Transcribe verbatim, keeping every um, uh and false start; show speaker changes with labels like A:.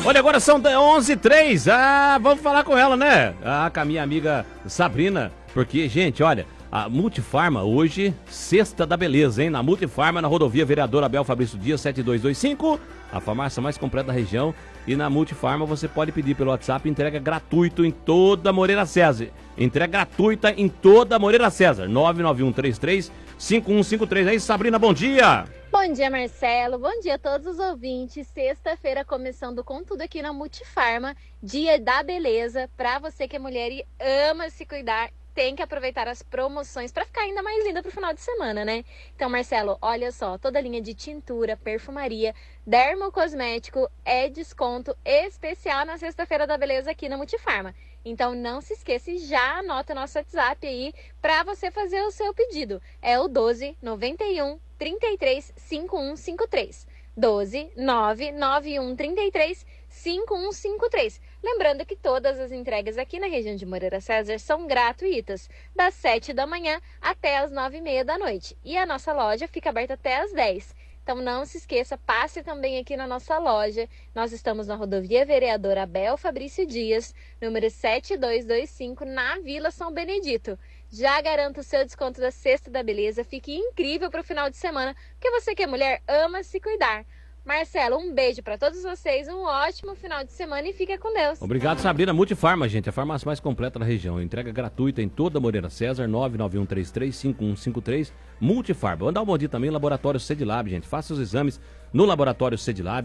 A: Olha, agora são onze e três. Ah, vamos falar com ela, né? Ah, com a minha amiga Sabrina. Porque, gente, olha, a Multifarma hoje, Sexta da Beleza, hein? Na Multifarma, na rodovia Vereador Abel Fabrício Dias, sete dois dois cinco. A farmácia mais completa da região. E na Multifarma você pode pedir pelo WhatsApp entrega gratuito em toda Moreira César. Entrega gratuita em toda Moreira César. nove nove um três três cinco um cinco três. Aí, Sabrina, bom dia!
B: Bom dia, Marcelo. Bom dia a todos os ouvintes. Sexta-feira começando com tudo aqui na Multifarma. Dia da beleza. Pra você que é mulher e ama se cuidar, tem que aproveitar as promoções para ficar ainda mais linda pro final de semana, né? Então, Marcelo, olha só, toda a linha de tintura, perfumaria, dermocosmético é desconto especial na Sexta-feira da Beleza aqui na Multifarma. Então, não se esqueça e já anota o nosso WhatsApp aí para você fazer o seu pedido. É o doze, noventa e um, trinta e três, cinquenta e um cinquenta e três. doze, nove nove um, trinta e três, cinquenta e um cinquenta e três. Lembrando que todas as entregas aqui na região de Moreira César são gratuitas, das sete da manhã até as nove e meia da noite. E a nossa loja fica aberta até as dez. Então não se esqueça, passe também aqui na nossa loja. Nós estamos na rodovia Vereador Abel Fabrício Dias, número sete dois dois cinco, na Vila São Benedito. Já garanta o seu desconto da Sexta da Beleza. Fique incrível para o final de semana, porque você que é mulher ama se cuidar. Marcelo, um beijo para todos vocês, um ótimo final de semana e fica com Deus.
A: Obrigado, Sabrina. Multifarma, gente, a farmácia mais completa da região. Entrega gratuita em toda Moreira César, nove nove um três três cinco um cinco três. Multifarma. Vamos dar um bom dia também no Laboratório Cedilab, gente. Faça os exames no Laboratório Cedilab.